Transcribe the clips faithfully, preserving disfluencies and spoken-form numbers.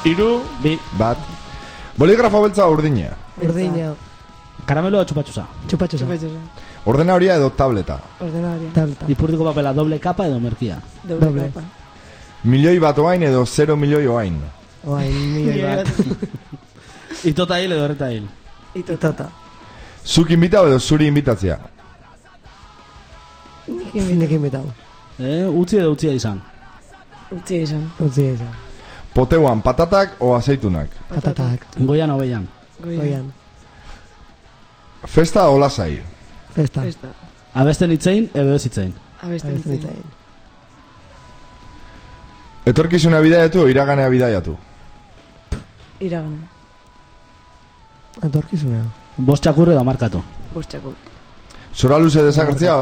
Iru, bi. Bat. Boligrafo beltza urdina. Urdina. Karameloa txupatxusa. Txupatxusa. Ordenadoria edo tableta. Ordenadoria. Tableta. Ipurdiko papela doble kapa edo merkia. Doble kapa. Milioi bat oain edo zero milioi oain. Oain, milioi bat. Itota hil edo erreta hil. Itota. Zuk inbitau edo zuri inbitatzea. Nik inbitau. Eh, utzi edo utzia izan. Utzia izan. Utzia izan. Poteuan patatak o aceitunak. Patatak. Goian o beian. Goian. Festa o lasai. Festa. Abesten itzein edo ez itzein. Abesten itzein. Etorkizuna bidaiatu o iraganea bidaiatu. Iragana. Etorkizuna. Bost txakur edo markatu. Bost txakur. Zora luze desagertzea.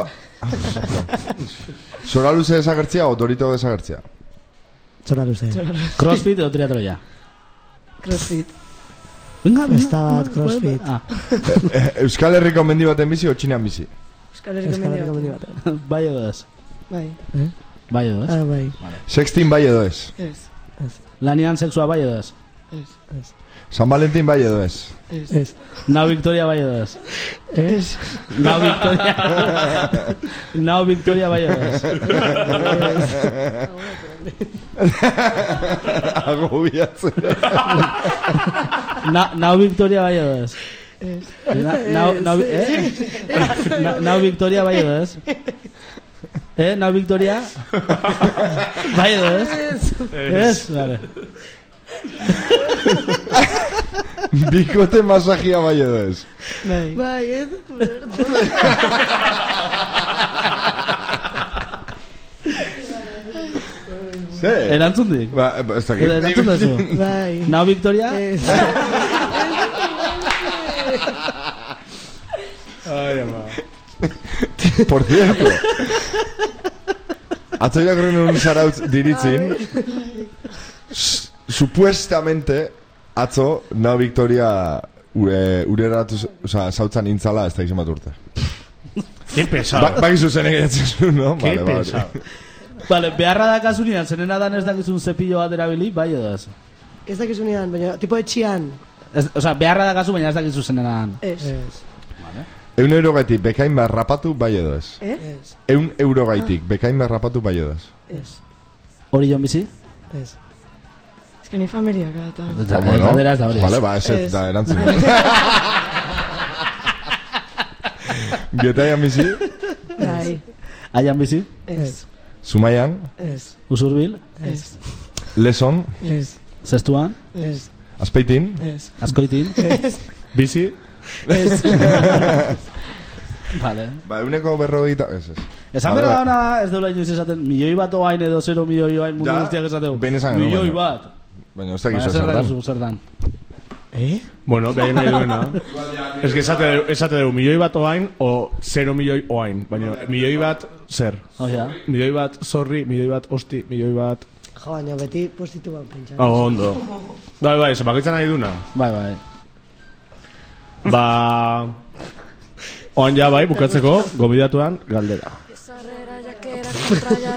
Zora luze desagertzea o dorito desagertzea. Zora luze. Crossfit edo triatloia. Crossfit. Venga, Festa bat, crossfit. Euskal Herriko mendi baten bizi o txinean bizi? Euskal Herriko mendi baten. Bai edo ez. Bai. Bai edo ez. Ah, bai. Sextin bai edo ez. Ez. Lanian sexua bai edo ez. Ez. San Valentin bai edo ez. Ez. Nau Victoria bai edo ez. Ez. Nau Victoria. Nau Victoria bai edo ez. Agobiatzen. Nau Victoria bai edo ez. Ez. Nau Victoria bai edo ez. Eh, Nau Victoria? Bai edo ez? Ez. Vale. Bikote masajia bai edo ez. Bai. Bai, ez. Ze? Erantzun dik? Ba, ez dakit. Erantzun dazu? Bai. Nau Victoria? Ez. Ai, ama. Por cierto. Atzo irakurri un zarautz diritzin. Supuestamente atzo Nau Victoria ure, ureratu, oza, sautzan intzala ez da izan bat urte. Qué pesado. Ba, Bakizu zen egiatzen zuen, no? Qué Vale, pesado. Vale, beharra da kasunian, zerena dan ez dakizun zepillo bat erabili, bai edo ez? Ez dakizunean, baina tipo etxian. Osa, beharra da kasu, baina ez dakizu zerena dan. Ez. Eun euro gaitik bekain behar rapatu bai edo ez. Ez. Eun euro gaitik bekain behar rapatu bai edo ez. Ez. Hori jon bizi? Ez. Ez que ni familiak eta... Eta galdera ez da hori. Vale, ba, ez ez da erantzun. Getaian bizi? Bai. Aian bizi? Ez. Zumaian? Ez. Usurbil? Ez. Leson? Ez. Zestuan? Ez. Azpeitin? Ez. Azkoitin? Ez. Bizi? Ez. Vale. Ba, euneko berrogeita... Ez, ez. Esan berda hona ez deula inoiz esaten milioi bat oain edo zero milioi oain mundu guztiak esateu. behin esan genuen, Milioi baina. bat. Baina, ez dakizu Baina, zer zer dan. dakizu, zer dan. Eh? Bueno, behin nahi duena. Ez que esate, esate dugu milioi bat oain o zero milioi oain. Baina, milioi bat zer. Oia. Milioi bat zorri, milioi bat osti, milioi bat... Jo, baina beti postitu bat pentsa. Oh, ondo. Bai, bai, ez bakitzen nahi duna. Bai, bai. Ba... Oan ja bai, bukatzeko, gomidatuan, galdera. Sarrera jakera kontraia